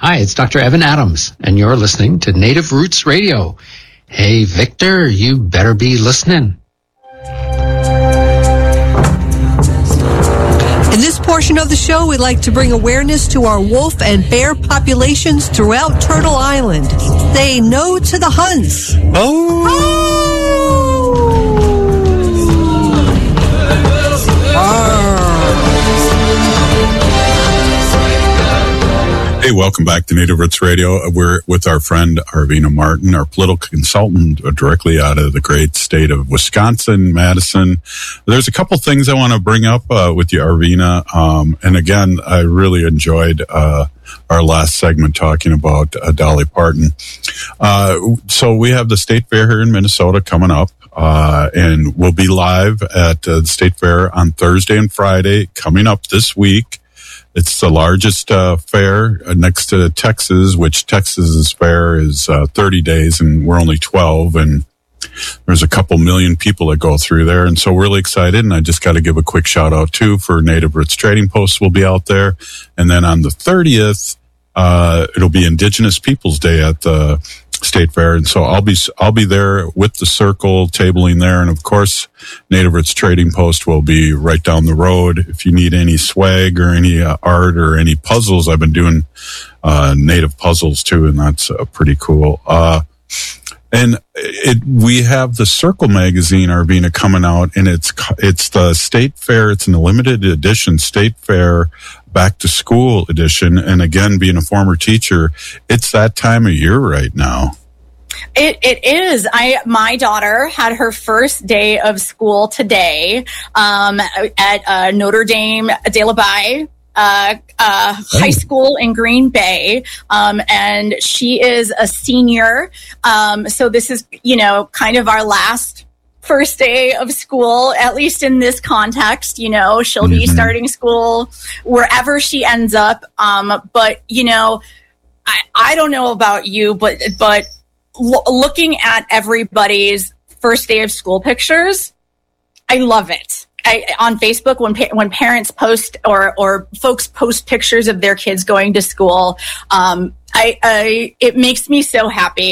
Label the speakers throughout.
Speaker 1: Hi, it's Dr. Evan Adams, and you're listening to Native Roots Radio. Hey, Victor, you better be listening.
Speaker 2: In this portion of the show, we'd like to bring awareness to our wolf and bear populations throughout Turtle Island. Say no to the hunts.
Speaker 3: Hey, welcome back to Native Roots Radio. We're with our friend Arvina Martin, our political consultant directly out of the great state of Wisconsin, Madison. There's a couple things I want to bring up with you, Arvina. And again, I really enjoyed our last segment talking about Dolly Parton. So we have the State Fair here in Minnesota coming up. And we'll be live at the State Fair on Thursday and Friday coming up this week. It's the largest fair next to Texas, which Texas's fair is 30 days and we're only 12. And there's a couple million people that go through there. And so we're really excited. And I just got to give a quick shout out too for Native Roots Trading Post will be out there. And then on the 30th, it'll be Indigenous Peoples Day at the State Fair, and so I'll be there with the circle tabling there, and of course Native Roots Trading Post will be right down the road. If you need any swag or any art or any puzzles, I've been doing native puzzles too, and that's pretty cool. And we have the Circle magazine, Arvina, coming out, and it's the State Fair. It's in a limited edition State Fair back to school edition. And again, being a former teacher, it's that time of year right now.
Speaker 4: It is. My daughter had her first day of school today at Notre Dame de la Baye high school in Green Bay, and she is a senior. So this is, kind of our last first day of school, at least in this context. She'll be starting school wherever she ends up. But I don't know about you, but looking at everybody's first day of school pictures, I love it. On Facebook, when parents post or folks post pictures of their kids going to school, it makes me so happy.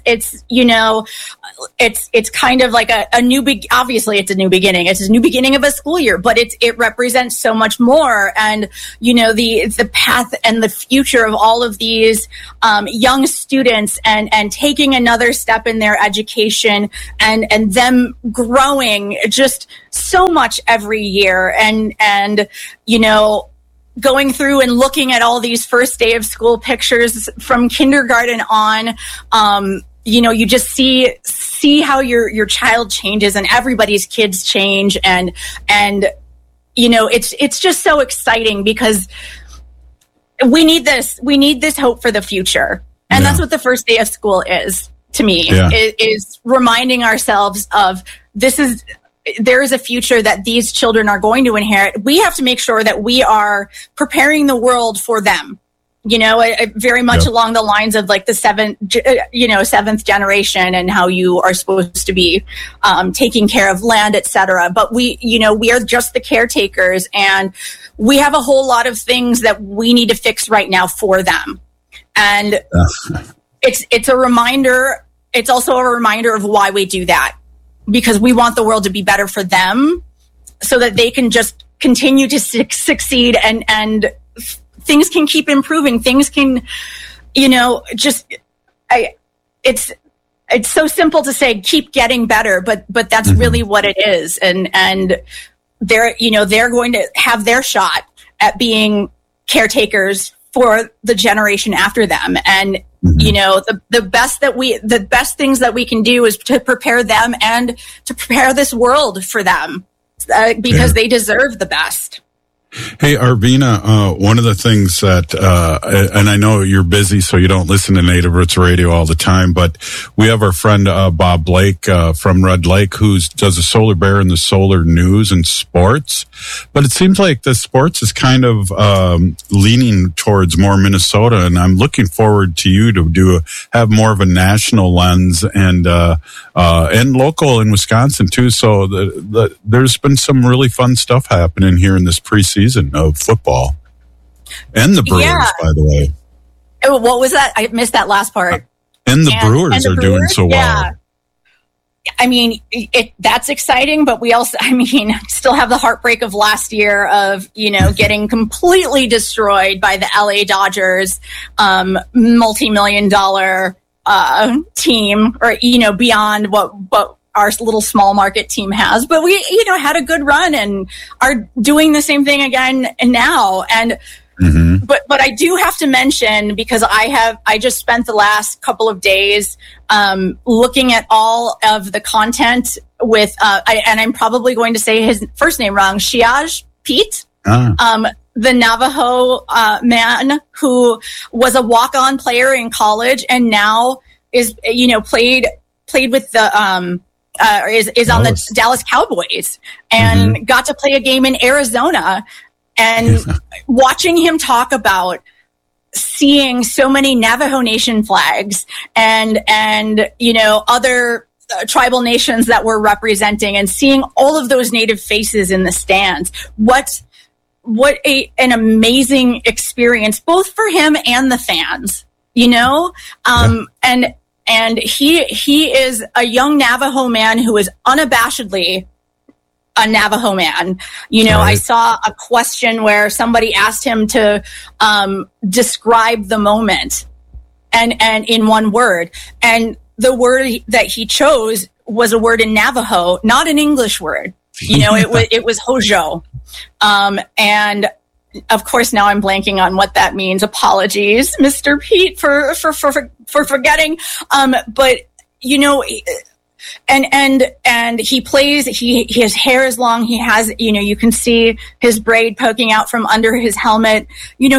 Speaker 4: It's kind of like a new obviously it's a new beginning. It's a new beginning of a school year, but it represents so much more. And the path and the future of all of these young students and taking another step in their education and them growing just so much every year and going through and looking at all these first day of school pictures from kindergarten on, you just see how your child changes and everybody's kids change. And it's just so exciting because we need this hope for the future. And that's what the first day of school is to me, is reminding ourselves of there is a future that these children are going to inherit. We have to make sure that we are preparing the world for them, very much along the lines of like the seventh generation and how you are supposed to be taking care of land, etc. But we are just the caretakers, and we have a whole lot of things that we need to fix right now for them. And it's a reminder. It's also a reminder of why we do that. Because we want the world to be better for them so that they can just continue to succeed and things can keep improving. Things can, it's so simple to say, keep getting better, but that's really what it is. And they're going to have their shot at being caretakers for the generation after them. And the best things that we can do is to prepare them and to prepare this world for them because they deserve the best.
Speaker 3: Hey, Arvina, one of the things that, and I know you're busy, so you don't listen to Native Roots Radio all the time, but we have our friend Bob Blake from Red Lake who does a Solar Bear in the Solar News and Sports. But it seems like the sports is kind of leaning towards more Minnesota, and I'm looking forward to you to have more of a national lens and local in Wisconsin too. So there's been some really fun stuff happening here in this preseason of football and the Bruins, by the way.
Speaker 4: What was that? I missed that last part.
Speaker 3: And the Brewers are doing so well.
Speaker 4: Yeah. I mean, that's exciting, but we also, still have the heartbreak of last year of, getting completely destroyed by the LA Dodgers, multi-million-dollar team, or, beyond what our little small market team has. But we, had a good run and are doing the same thing again and now. And But I do have to mention, because I just spent the last couple of days looking at all of the content with, and I'm probably going to say his first name wrong, Shiaj Pete, the Navajo man who was a walk-on player in college and now is, played with the is on the Dallas Cowboys and got to play a game in Arizona. And watching him talk about seeing so many Navajo Nation flags and other tribal nations that we're representing, and seeing all of those Native faces in the stands, what an amazing experience, both for him and the fans. And he is a young Navajo man who is unabashedly a Navajo man. Right. I saw a question where somebody asked him to describe the moment and in one word. And the word that he chose was a word in Navajo, not an English word. It was Hojo. And of course, now I'm blanking on what that means. Apologies, Mr. Pete, for forgetting. But And he plays, his hair is long. He has, you can see his braid poking out from under his helmet. He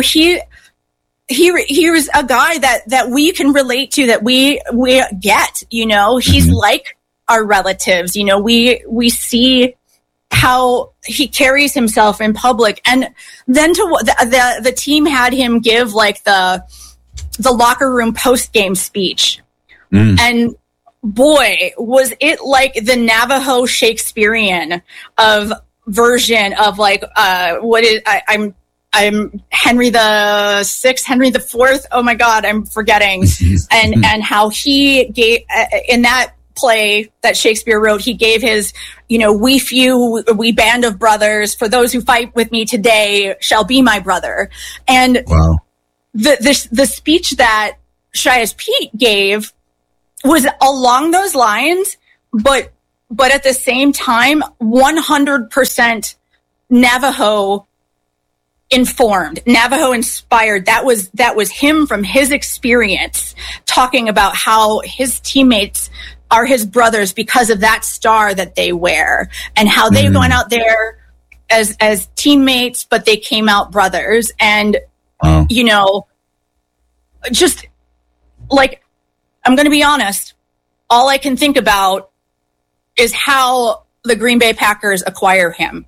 Speaker 4: was a guy that we can relate to, that we get, he's like our relatives. We see how he carries himself in public. And then the team had him give like the locker room post-game speech. And boy, was it like the Navajo Shakespearean version of like I'm Henry the Sixth, Henry the Fourth. Oh my God, I'm forgetting. and how he gave in that play that Shakespeare wrote, he gave his, we few, we band of brothers, for those who fight with me today shall be my brother. And the speech that Shiaj Pete gave was along those lines, but at the same time, 100% Navajo informed, Navajo inspired. That was him from his experience, talking about how his teammates are his brothers because of that star that they wear, and how they've gone out there as teammates, but they came out brothers. And, just like, I'm going to be honest, all I can think about is how the Green Bay Packers acquire him.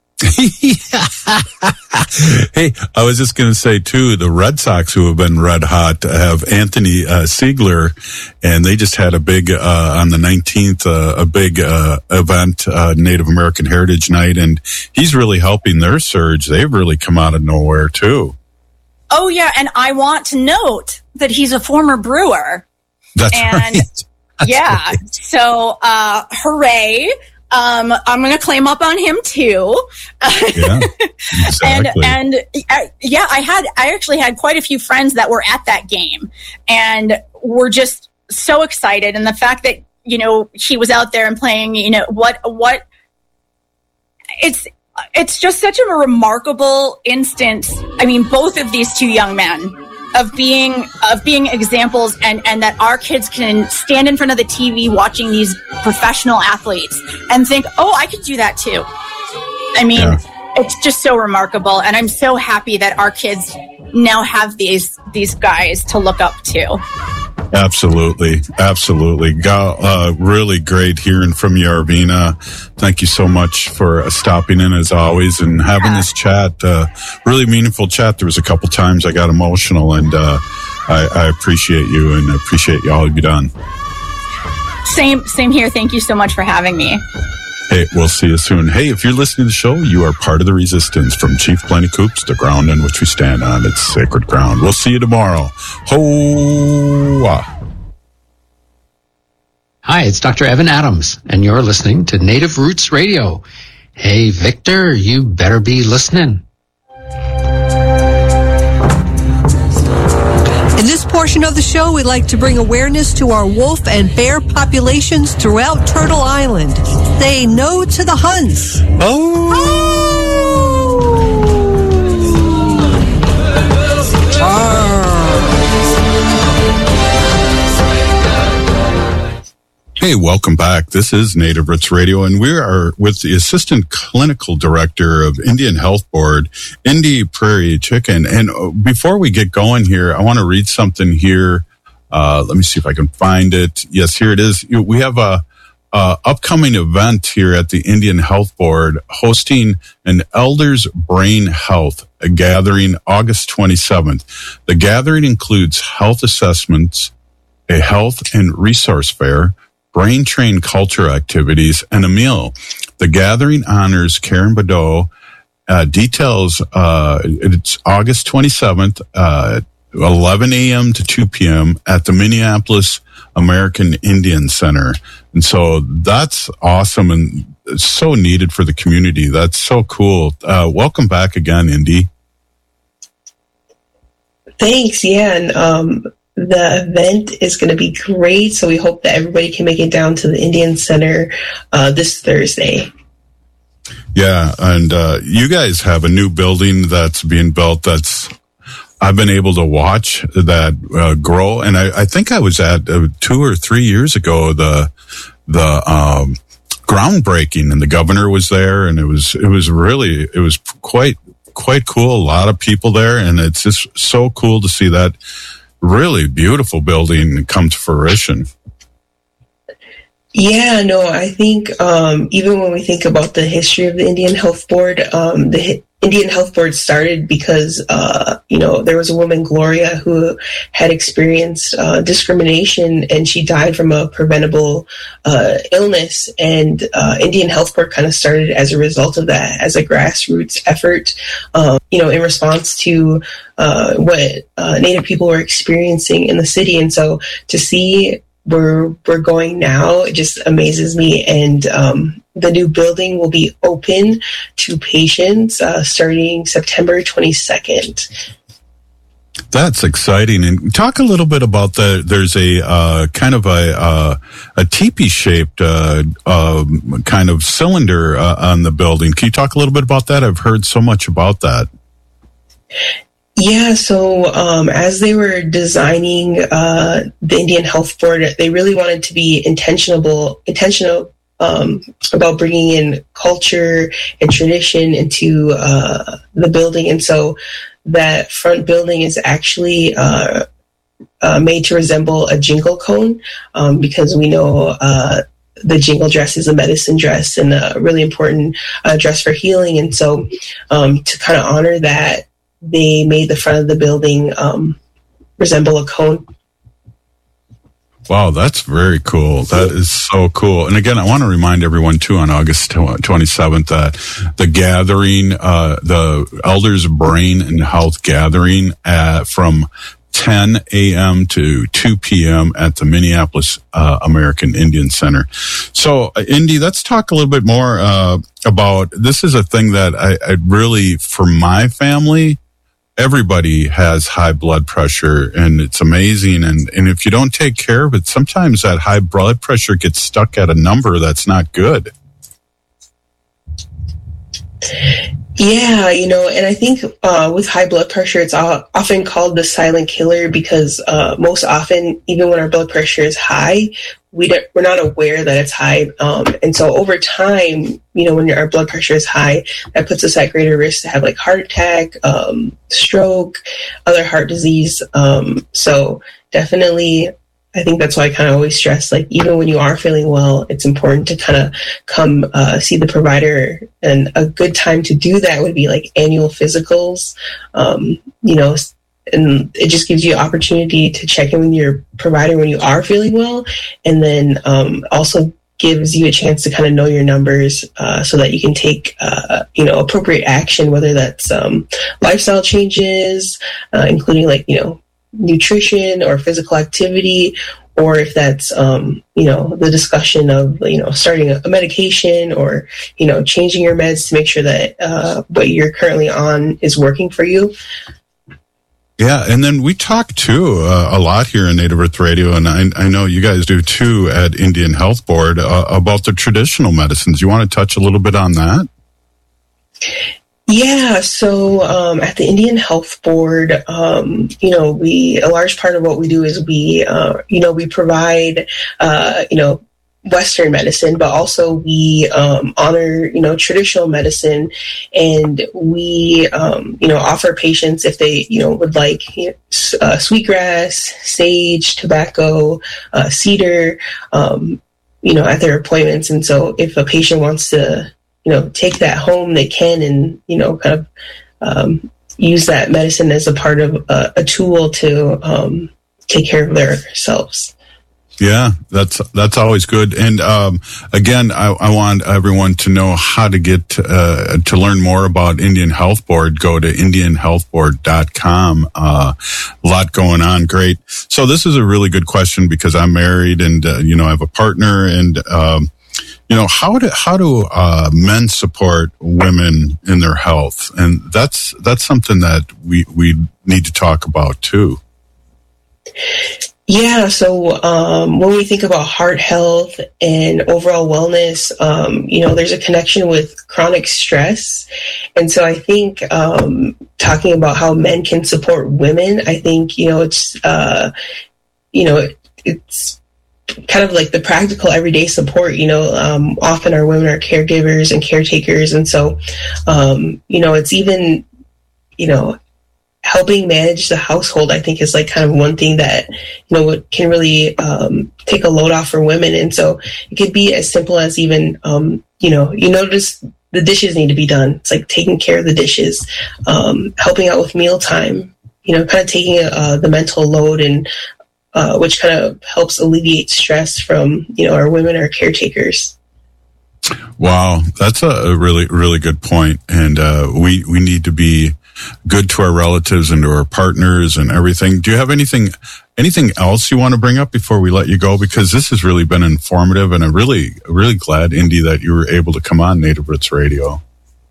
Speaker 3: Hey, I was just going to say, too, the Red Sox, who have been red hot, have Anthony Siegler, and they just had a big, on the 19th, a big event, Native American Heritage Night, and he's really helping their surge. They've really come out of nowhere, too. Oh,
Speaker 4: yeah, and I want to note that he's a former Brewer.
Speaker 3: That's right.
Speaker 4: Yeah. Right. So, hooray. I'm going to claim up on him too.
Speaker 3: Yeah, exactly.
Speaker 4: and I actually had quite a few friends that were at that game and were just so excited. And the fact that, he was out there and playing, what it's just such a remarkable instance. I mean, both of these two young men of being examples, and that our kids can stand in front of the TV watching these professional athletes and think, oh, I could do that too. I mean, It's just so remarkable. And I'm so happy that our kids now have these guys to look up to.
Speaker 3: Absolutely. Really great hearing from you, Arvina. Thank you so much for stopping in as always and having this chat, really meaningful chat. There was a couple times I got emotional, and I appreciate you and appreciate all you've done.
Speaker 4: Same here. Thank you so much for having me.
Speaker 3: Hey, we'll see you soon. Hey, if you're listening to the show, you are part of the resistance. From Chief Plenty Coops, the ground on which we stand on. It's sacred ground. We'll see you tomorrow. Ho-ah.
Speaker 1: Hi, it's Dr. Evan Adams, and you're listening to Native Roots Radio. Hey, Victor, you better be listening.
Speaker 2: In this portion of the show, we'd like to bring awareness to our wolf and bear populations throughout Turtle Island. Say no to the hunts.
Speaker 3: Hey, welcome back. This is Native Roots Radio, and we are with the Assistant Clinical Director of Indian Health Board, Indy Prairie Chicken. And before we get going here, I want to read something here. Let me see if I can find it. Yes, here it is. We have a upcoming event here at the Indian Health Board hosting an Elders Brain Health gathering August 27th. The gathering includes health assessments, a health and resource fair, brain train culture activities, and a meal. The gathering honors Karen Badeau. Details, it's August 27th, 11 a.m. to 2 p.m. at the Minneapolis American Indian Center. And so that's awesome and so needed for the community. That's so cool. Welcome back again, Indy.
Speaker 5: Thanks. Yeah. And, the event is going to be great, so we hope that everybody can make it down to the Indian Center this Thursday.
Speaker 3: Yeah, and you guys have a new building that's being built I've been able to watch that grow, and I think I was at 2 or 3 years ago, the groundbreaking, and the governor was there, and it was quite cool. A lot of people there, and it's just so cool to see that really beautiful building come to fruition.
Speaker 5: Yeah, no, I think even when we think about the history of the Indian Health Board, the Indian Health Board started because, there was a woman, Gloria, who had experienced discrimination, and she died from a preventable illness. And Indian Health Board kind of started as a result of that, as a grassroots effort, in response to what Native people were experiencing in the city. And so to see where we're going now, it just amazes me. And the new building will be open to patients starting September 22nd.
Speaker 3: That's exciting. And talk a little bit about there's a kind of a teepee-shaped kind of cylinder on the building. Can you talk a little bit about that? I've heard so much about that.
Speaker 5: Yeah, so as they were designing the Indian Health Board, they really wanted to be intentional about bringing in culture and tradition into the building. And so that front building is actually made to resemble a jingle cone, because we know the jingle dress is a medicine dress and a really important dress for healing. And so to kind of honor that, they made the front of the building resemble a cone.
Speaker 3: Wow, that's very cool. That is so cool. And again, I want to remind everyone, too, on August 27th, that the gathering, the Elders Brain and Health Gathering from 10 a.m. to 2 p.m. at the Minneapolis American Indian Center. So, Indy, let's talk a little bit more about, this is a thing that I really, for my family, everybody has high blood pressure, and it's amazing. And if you don't take care of it, sometimes that high blood pressure gets stuck at a number that's not good.
Speaker 5: Yeah, and I think with high blood pressure, it's often called the silent killer, because most often, even when our blood pressure is high, we're not aware that it's high. And so over time, when our blood pressure is high, that puts us at greater risk to have like heart attack, stroke, other heart disease. So definitely, I think that's why I kind of always stress, like, even when you are feeling well, it's important to kind of come see the provider. And a good time to do that would be like annual physicals, and it just gives you an opportunity to check in with your provider when you are feeling well. And then also gives you a chance to kind of know your numbers so that you can take, appropriate action, whether that's lifestyle changes, including like, nutrition or physical activity, or if that's, the discussion of, starting a medication or, changing your meds to make sure that what you're currently on is working for you.
Speaker 3: Yeah, and then we talk too a lot here in Native Earth Radio, and I know you guys do too at Indian Health Board about the traditional medicines. You want to touch a little bit on that?
Speaker 5: Yeah, so at the Indian Health Board, a large part of what we do is we provide, Western medicine, but also we honor, traditional medicine, and we, offer patients if they, would like sweetgrass, sage, tobacco, cedar, at their appointments. And so if a patient wants to, take that home, they can, and, kind of use that medicine as a part of a tool to take care of themselves.
Speaker 3: Yeah, that's always good. And again, I want everyone to know how to get to learn more about Indian Health Board. Go to indianhealthboard.com. A lot going on. Great. So this is a really good question because I'm married and I have a partner, and how do men support women in their health? And that's something that we need to talk about too.
Speaker 5: Yeah, so when we think about heart health and overall wellness, there's a connection with chronic stress. And so I think talking about how men can support women, I think, it's kind of like the practical everyday support. Often our women are caregivers and caretakers. And so, it's even, helping manage the household, I think, is like kind of one thing that, can really take a load off for women. And so it could be as simple as even, you notice the dishes need to be done. It's like taking care of the dishes, helping out with mealtime, kind of taking the mental load, and which kind of helps alleviate stress from, our women, our caretakers.
Speaker 3: Wow, that's a really, really good point. And we need to be good to our relatives and to our partners and everything. Do you have anything else you want to bring up before we let you go? Because this has really been informative, and I'm really, really glad, Indy, that you were able to come on Native Roots Radio.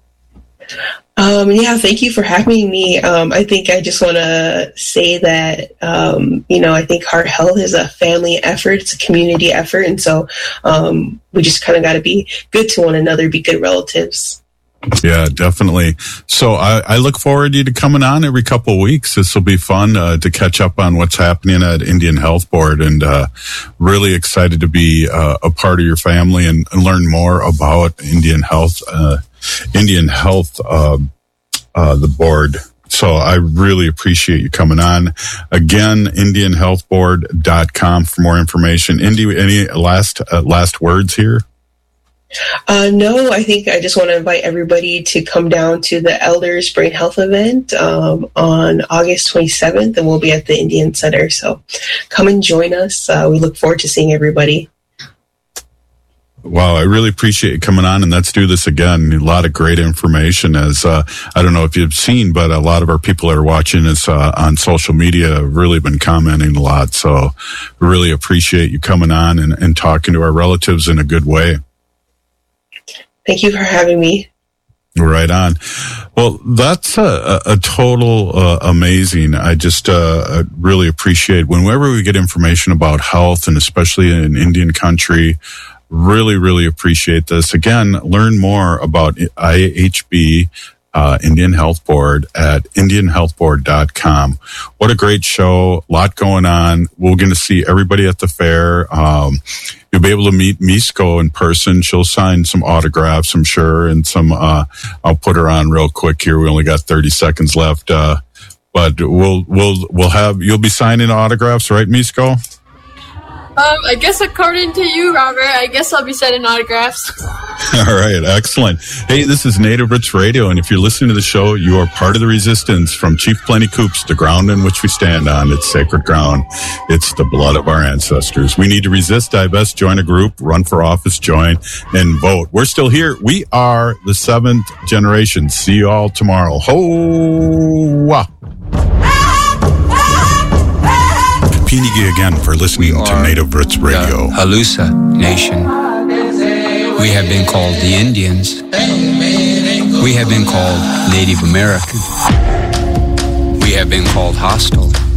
Speaker 5: Thank you for having me. I think I just want to say that, I think heart health is a family effort. It's a community effort. And so we just kind of got to be good to one another, be good relatives.
Speaker 3: Yeah, definitely. So I look forward to you coming on every couple of weeks. This will be fun to catch up on what's happening at Indian Health Board, and really excited to be a part of your family and learn more about Indian Health, the board. So I really appreciate you coming on. Again, indianhealthboard.com for more information. Indy, any last words here?
Speaker 5: No, I think I just want to invite everybody to come down to the Elders Brain Health event on August 27th, and we'll be at the Indian Center. So come and join us. We look forward to seeing everybody.
Speaker 3: Wow, I really appreciate you coming on, and let's do this again. A lot of great information. As I don't know if you've seen, but a lot of our people that are watching us on social media have really been commenting a lot. So we really appreciate you coming on and talking to our relatives in a good way.
Speaker 5: Thank you for having me.
Speaker 3: Right on. Well, that's a total amazing. I just really appreciate whenever we get information about health, and especially in Indian country. Really, really appreciate this. Again, learn more about IHB, Indian Health Board, at indianhealthboard.com. What a great show. A lot going on. We're going to see everybody at the fair. You'll be able to meet Misko in person. She'll sign some autographs, I'm sure, and some, I'll put her on real quick here. We only got 30 seconds left. But we'll have, you'll be signing autographs, right, Misko?
Speaker 6: I guess according to you, Robert, I guess I'll be sending autographs.
Speaker 3: All right, excellent. Hey, this is Native Roots Radio, and if you're listening to the show, you are part of the resistance from Chief Plenty Coups, the ground in which we stand on. It's sacred ground. It's the blood of our ancestors. We need to resist, divest, join a group, run for office, join, and vote. We're still here. We are the 7th generation. See you all tomorrow. Ho-wah! Pinigi again for listening to Native Roots Radio.
Speaker 7: The Halusa Nation. We have been called the Indians. We have been called Native American. We have been called hostile.